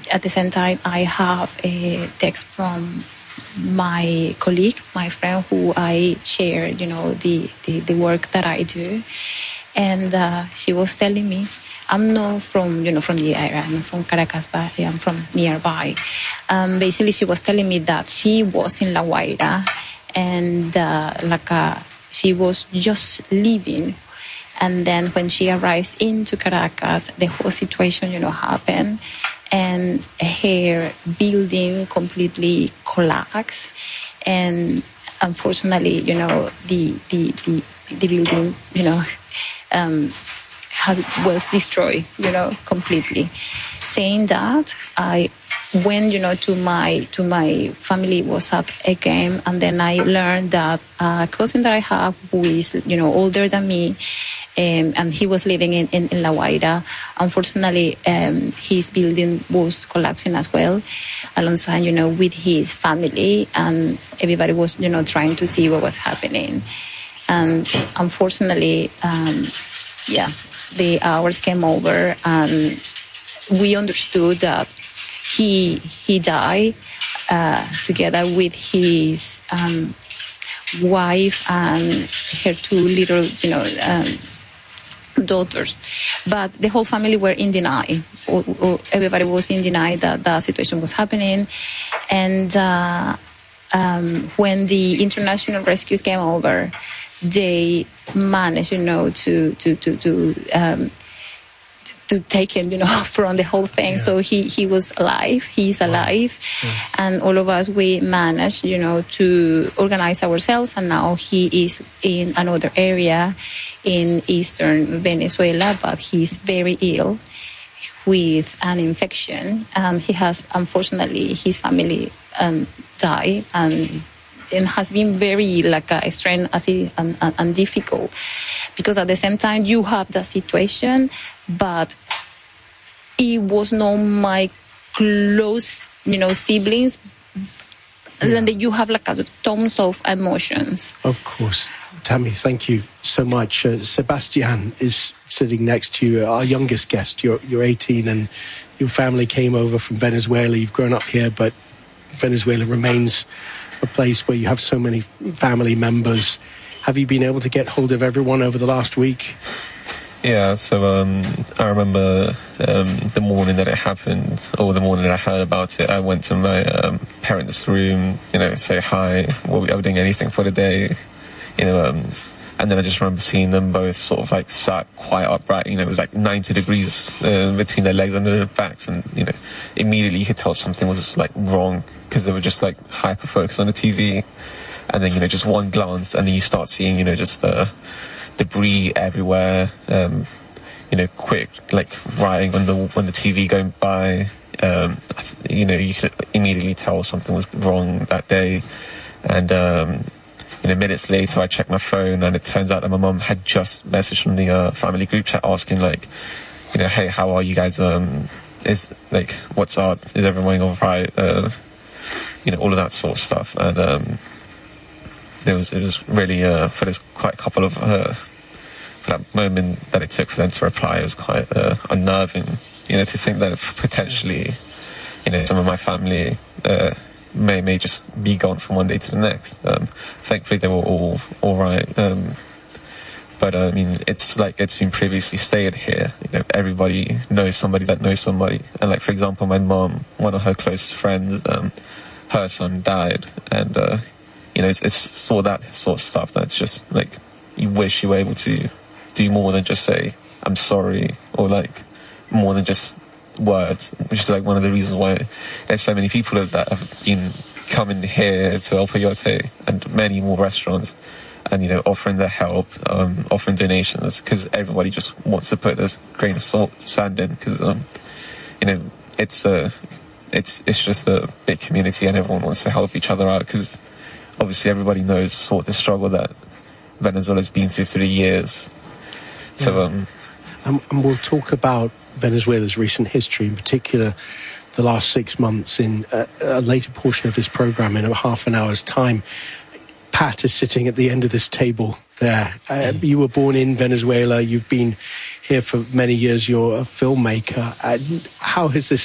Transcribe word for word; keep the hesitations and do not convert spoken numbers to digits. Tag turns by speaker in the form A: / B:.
A: at the same time, I have a text from my colleague, my friend, who I share, you know, the, the, the work that I do. And uh, she was telling me, I'm not from, you know, from the area, I'm from Caracas, but I'm from nearby. Um, basically, she was telling me that she was in La Guaira, and uh, like uh, she was just leaving. And then when she arrives into Caracas, the whole situation, you know, happened. And her building completely collapsed. And unfortunately, you know, the the, the, the building, you know, um, has, was destroyed, you know, completely. Saying that, I went, you know, to my to my family WhatsApp again, and then I learned that a cousin that I have, who is, you know, older than me, um, and he was living in, in, in La Guaira. Unfortunately, um, his building was collapsing as well, alongside, you know, with his family, and everybody was, you know, trying to see what was happening. And unfortunately, um, yeah, the hours came over, and we understood that he he died uh, together with his um, wife and her two little, you know, um, daughters. But the whole family were in denial. Or, or everybody was in denial that that situation was happening. And uh, um, when the international rescues came over, they managed, you know, to to to to um, to take him, you know, from the whole thing. Yeah. So he he was alive. He's alive, wow. Yeah. And all of us, we managed, you know, to organize ourselves. And now he is in another area in eastern Venezuela, but he's very ill with an infection, and he has, unfortunately, his family um, died, and. It has been very like a strain and, and, and difficult, because at the same time you have that situation, but it was not my close, you know, siblings. Yeah. And then you have like a tons of emotions.
B: Of course. Tammy, thank you so much. Uh, Sebastian is sitting next to you, our youngest guest. You're, you're eighteen, and your family came over from Venezuela. You've grown up here, but Venezuela remains a place where you have so many family members. Have you been able to get hold of everyone over the last week?
C: Yeah, so um, I remember um, the morning that it happened, or the morning that I heard about it, I went to my um, parents' room, you know, say hi, were we ever doing anything for the day, you know, um, and then I just remember seeing them both sort of like sat quite upright, you know, it was like ninety degrees uh, between their legs and their backs, and, you know, immediately you could tell something was like wrong, because they were just like hyper focused on the T V, and then, you know, just one glance, and then you start seeing, you know, just the debris everywhere, um, you know, quick like writing on the on the T V going by, um, you know, you could immediately tell something was wrong that day, and um, you know, minutes later I checked my phone, and it turns out that my mum had just messaged from the uh, family group chat asking, like, you know, hey, how are you guys? Um, is like, what's up? Is everyone all right? Uh, you know, all of that sort of stuff, and um, it was it was really uh, for this quite a couple of uh, for that moment that it took for them to reply, it was quite uh, unnerving. You know, to think that potentially, you know, some of my family uh, may may just be gone from one day to the next. Um, thankfully, they were all all right. Um, But, uh, I mean, it's like it's been previously stated here. You know, everybody knows somebody that knows somebody. And, like, for example, my mom, one of her closest friends, um, her son died. And, uh, you know, it's, it's sort of that sort of stuff that's just, like, you wish you were able to do more than just say, I'm sorry, or, like, more than just words, which is, like, one of the reasons why there's so many people that have been coming here to El Peyote and many more restaurants, and, you know, offering their help, um, offering donations, because everybody just wants to put this grain of salt, sand in, because, um, you know, it's a, it's it's just a big community, and everyone wants to help each other out, because obviously everybody knows sort of the struggle that Venezuela's been through through the years. So,
B: yeah.
C: um,
B: and, and we'll talk about Venezuela's recent history, in particular the last six months, in a, a later portion of this program in a half an hour's time. Pat is sitting at the end of this table there. Uh, you were born in Venezuela. You've been here for many years. You're a filmmaker. Uh, how has this